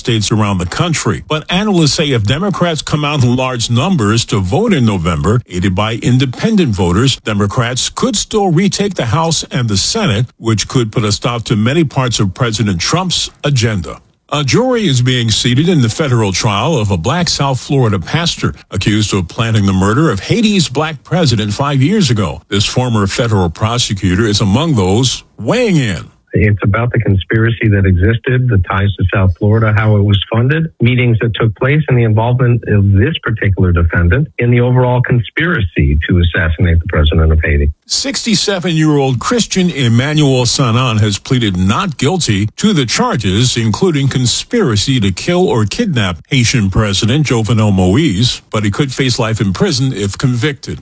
states around the country. But analysts say if Democrats come out in large numbers to vote in November, aided by independent voters, Democrats could still retake the House and the Senate, which could put a stop to many parts of President Trump's agenda. A jury is being seated in the federal trial of a black South Florida pastor accused of planning the murder of Haiti's black president 5 years ago. This former federal prosecutor is among those weighing in. It's about the conspiracy that existed, the ties to South Florida, how it was funded, meetings that took place, and the involvement of this particular defendant in the overall conspiracy to assassinate the president of Haiti. 67-year-old Christian Emmanuel Sanan has pleaded not guilty to the charges, including conspiracy to kill or kidnap Haitian President Jovenel Moïse, but he could face life in prison if convicted.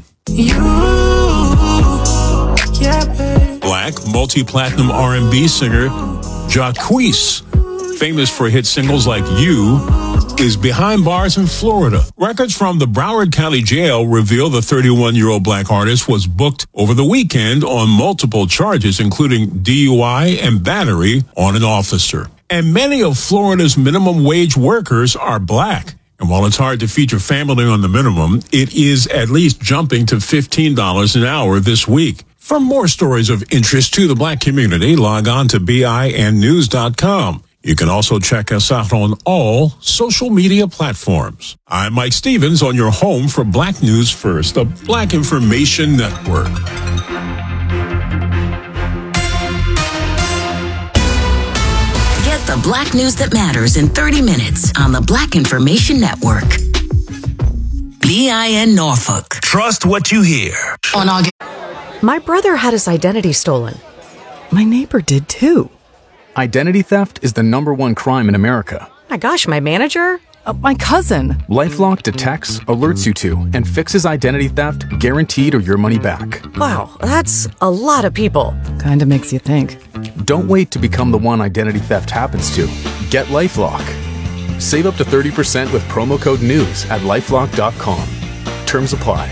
Black multi-platinum R&B singer Jacquees, famous for hit singles like You, is behind bars in Florida. Records from the Broward County Jail reveal the 31-year-old black artist was booked over the weekend on multiple charges, including DUI and battery on an officer. And many of Florida's minimum wage workers are black. And while it's hard to feature family on the minimum, it is at least jumping to $15 an hour this week. For more stories of interest to the black community, log on to BINnews.com. You can also check us out on all social media platforms. I'm Mike Stevens on your home for Black News First, the Black Information Network. Get the black news that matters in 30 minutes on the Black Information Network. BIN Norfolk. Trust what you hear. On August. My brother had his identity stolen. My neighbor did too. Identity theft is the #1 crime in America. My gosh, my manager? My cousin. LifeLock detects, alerts you to, and fixes identity theft guaranteed or your money back. Wow, that's a lot of people. Kinda makes you think. Don't wait to become the one identity theft happens to. Get LifeLock. Save up to 30% with promo code NEWS at LifeLock.com. Terms apply.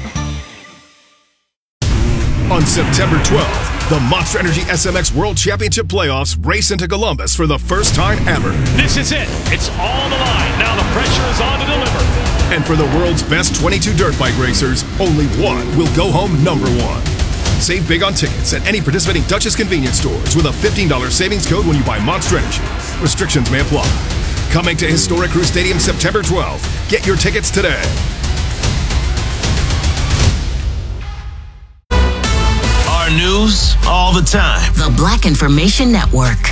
On September 12th, the Monster Energy SMX World Championship Playoffs race into Columbus for the first time ever. This is it. It's all on the line. Now the pressure is on to deliver. And for the world's best 22 dirt bike racers, only one will go home #1. Save big on tickets at any participating Duchess convenience stores with a $15 savings code when you buy Monster Energy. Restrictions may apply. Coming to Historic Crew Stadium September 12th. Get your tickets today. News all the time. The Black Information Network.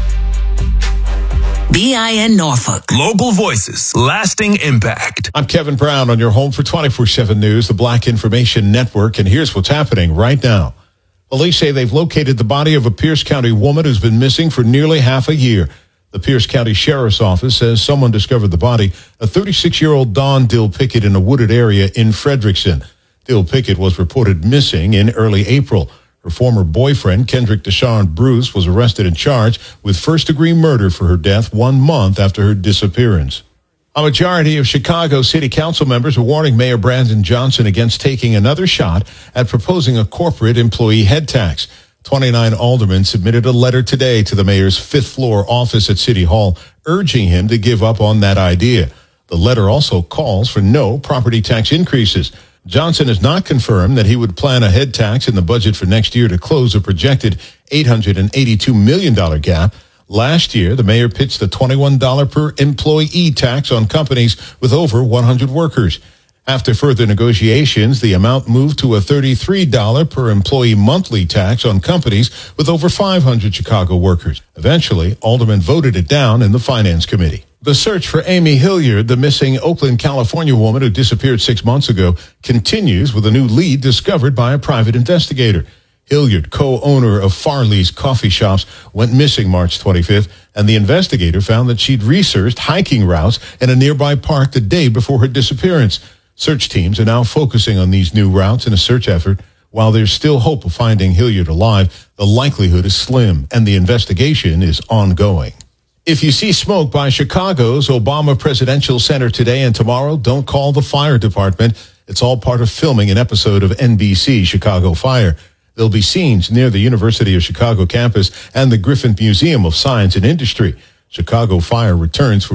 BIN Norfolk. Local voices, lasting impact. I'm Kevin Brown on your home for 24/7 News, the Black Information Network, and here's what's happening right now. Police say they've located the body of a Pierce County woman who's been missing for nearly half a year. The Pierce County Sheriff's Office says someone discovered the body, a 36-year-old Dawn Dill Pickett, in a wooded area in Frederickson. Dill Pickett was reported missing in early April. Her former boyfriend, Kendrick Deshawn Bruce, was arrested and charged with first-degree murder for her death 1 month after her disappearance. A majority of Chicago City Council members are warning Mayor Brandon Johnson against taking another shot at proposing a corporate employee head tax. 29 aldermen submitted a letter today to the mayor's fifth-floor office at City Hall, urging him to give up on that idea. The letter also calls for no property tax increases. Johnson has not confirmed that he would plan a head tax in the budget for next year to close a projected $882 million gap. Last year, the mayor pitched a $21 per employee tax on companies with over 100 workers. After further negotiations, the amount moved to a $33 per employee monthly tax on companies with over 500 Chicago workers. Eventually, aldermen voted it down in the Finance Committee. The search for Amy Hilliard, the missing Oakland, California woman who disappeared 6 months ago, continues with a new lead discovered by a private investigator. Hilliard, co-owner of Farley's Coffee Shops, went missing March 25th, and the investigator found that she'd researched hiking routes in a nearby park the day before her disappearance. Search teams are now focusing on these new routes in a search effort. While there's still hope of finding Hilliard alive, the likelihood is slim, and the investigation is ongoing. If you see smoke by Chicago's Obama Presidential Center today and tomorrow, don't call the fire department. It's all part of filming an episode of NBC Chicago Fire. There'll be scenes near the University of Chicago campus and the Griffin Museum of Science and Industry. Chicago Fire returns for